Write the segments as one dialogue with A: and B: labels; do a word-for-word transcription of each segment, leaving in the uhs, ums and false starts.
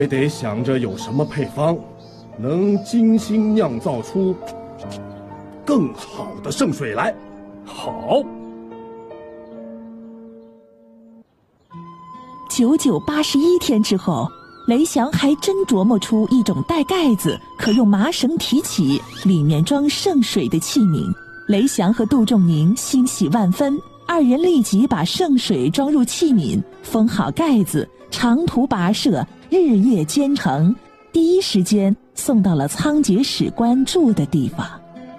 A: 也得想着有什么配方，能精心酿造出更好的圣水来。
B: 好。
C: 九九八十一天之后，雷翔还真琢磨出一种带盖子，可用麻绳提起，里面装圣水的器皿。雷翔和杜仲宁欣喜万分，二人立即把圣水装入器皿，封好盖子，长途跋涉，日夜兼程，第一时间送到了仓颉史官住的地方。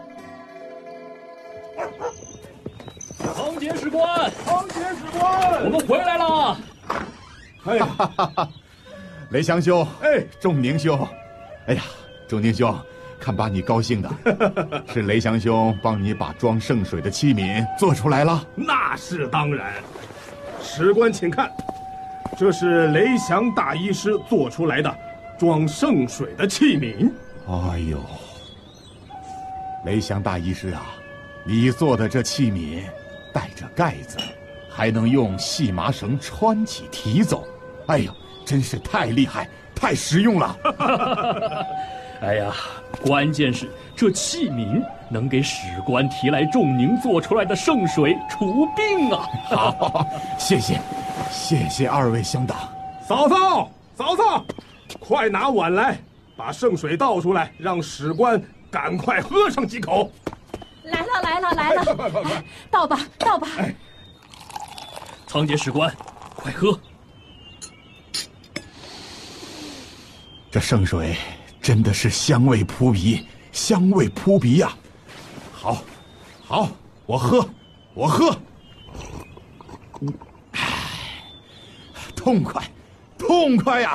B: 仓颉史官，
A: 仓颉史官，
B: 我们回来了。
A: 哎呀，
D: 雷翔兄，
A: 哎，
D: 仲宁兄，哎呀，仲宁兄，看把你高兴的，是雷翔兄帮你把装圣水的器皿做出来了。
A: 那是当然。史官请看，这是雷翔大医师做出来的装圣水的器皿。
D: 哎呦，雷翔大医师啊，你做的这器皿带着盖子，还能用细麻绳穿起提走，哎呦，真是太厉害，太实用了。
B: 哎呀，关键是这器皿能给史官提来仲宁做出来的圣水除病啊！
D: 好，谢谢，谢谢二位乡党。
A: 嫂嫂，嫂嫂，快拿碗来，把圣水倒出来，让史官赶快喝上几口。
E: 来了来了来了，
A: 快快快，
E: 倒吧倒吧。
A: 哎，
B: 仓颉史官，快喝！
D: 这圣水真的是香味扑鼻，香味扑鼻呀！好，好，我喝，我喝。唉，痛快，痛快呀！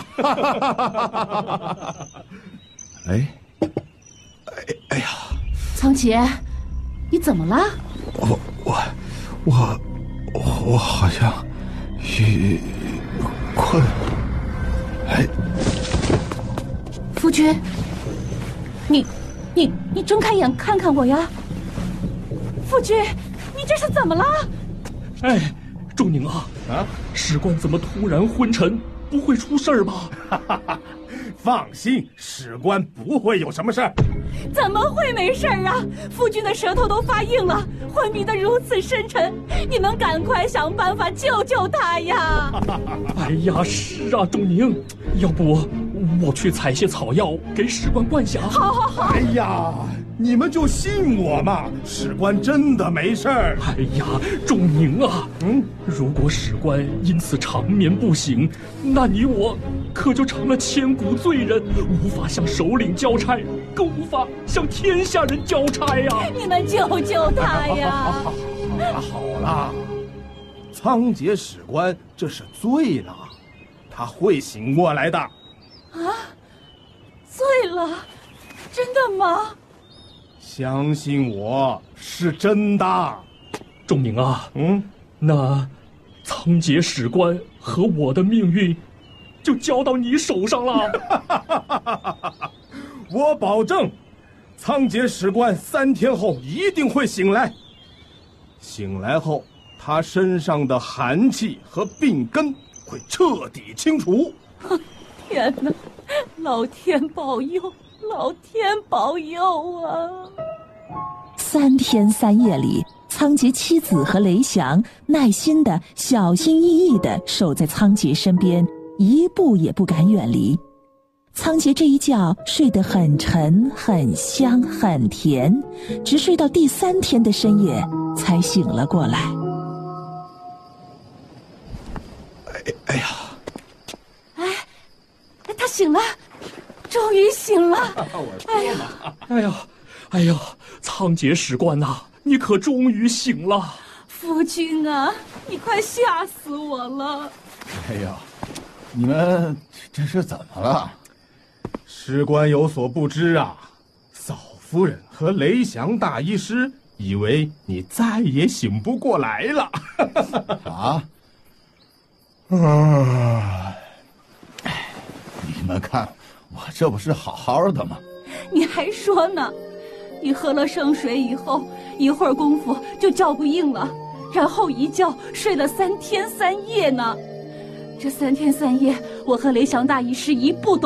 D: 哎，哎哎呀，
E: 仓颉，你怎么了？
D: 我我我我好像也困。哎。
E: 夫君，你你你睁开眼看看我呀！夫君，你这是怎么了？
B: 哎，仲宁啊，
A: 啊，
B: 史官怎么突然昏沉？不会出事儿吧？
A: 放心，史官不会有什么事儿。
E: 怎么会没事儿啊？夫君的舌头都发硬了，昏迷得如此深沉，你们赶快想办法救救他呀！
B: 哎呀，是啊，仲宁，要不我去采些草药给史官灌下。
E: 好好好。
A: 哎呀，你们就信我嘛，史官真的没事儿。
B: 哎呀，仲宁啊，
A: 嗯，
B: 如果史官因此长眠不醒，那你我可就成了千古罪人，无法向首领交差，更无法向天下人交差呀！
E: 你们救救他呀！
A: 好了好了，仓颉史官这是醉了，他会醒过来的。
E: 啊，醉了？真的吗？
A: 相信我，是真的。
B: 仲宁啊，
A: 嗯，
B: 那仓颉史官和我的命运就交到你手上了。
A: 我保证，仓颉史官三天后一定会醒来。醒来后，他身上的寒气和病根会彻底清除。
E: 天哪，老天保佑，老天保佑啊！
C: 三天三夜里，仓颉妻子和雷翔耐心的、小心翼翼的守在仓颉身边，一步也不敢远离。仓颉这一觉睡得很沉、很香、很甜，直睡到第三天的深夜才醒了过来。
D: 哎哎呀！
E: 哎，他醒了，终于醒了！哎呀，
B: 哎呀，哎呀，仓颉史官呐、啊，你可终于醒了！
E: 夫君啊，你快吓死我了！
D: 哎呀，你们这是怎么了？
A: 史官有所不知啊，嫂夫人和雷翔大医师以为你再也醒不过来了。
D: 啊？啊！你们看，我这不是好好的吗？
E: 你还说呢？你喝了圣水以后，一会儿功夫就觉不应了，然后一觉睡了三天三夜呢。这三天三夜， 我和雷祥大医师一步都